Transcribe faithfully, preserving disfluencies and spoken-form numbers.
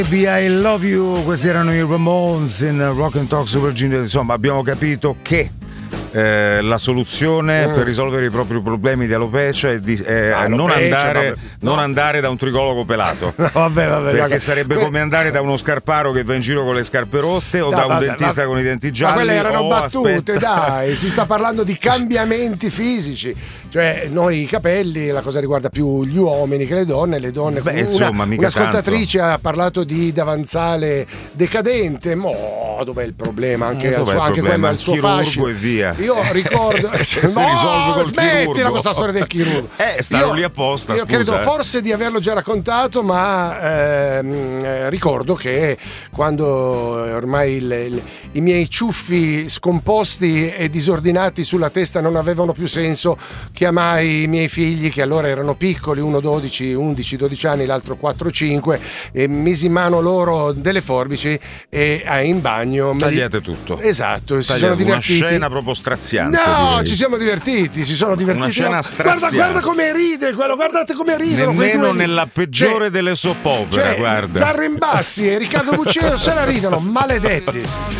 I Love You, questi erano i Ramones in Rock and Talk Super Junior. Insomma, abbiamo capito che eh, la soluzione mm. per risolvere i propri problemi di alopecia è, di, è ah, non, andare, vabbè, non no. andare da un tricologo pelato. No, vabbè, vabbè, perché vabbè. sarebbe come andare da uno scarparo che va in giro con le scarpe rotte o no, da un vabbè, dentista vabbè. con i denti gialli. Ma quelle erano battute, aspetta. dai, si sta parlando di cambiamenti fisici. Cioè, noi i capelli, la cosa riguarda più gli uomini che le donne. Le donne, Beh, una, insomma, mica un'ascoltatrice tanto. ha parlato di davanzale decadente. Mo, dov'è il problema? Anche, eh, al suo, anche quello al suo fascino. E via. Io ricordo. No, smettila questa storia del chirurgo. Eh, stanno lì apposta. Io scusa, credo eh. forse di averlo già raccontato, ma ehm, ricordo che quando ormai il, il, i miei ciuffi scomposti e disordinati sulla testa non avevano più senso, chiamai i miei figli, che allora erano piccoli, uno dodici, undici, dodici anni, l'altro quattro cinque, e misi in mano loro delle forbici e ah, in bagno tagliate li... tutto. Esatto, tagliate, si sono divertiti. Una scena proprio straziante. No, direi. ci siamo divertiti, si sono divertiti. Una scena straziante. Guarda, guarda come ride quello, guardate come ridono. Nemmeno quelli... nella peggiore cioè, delle soap opera, cioè, guarda. Darren Bassi e Riccardo Bucero se la ridono, maledetti.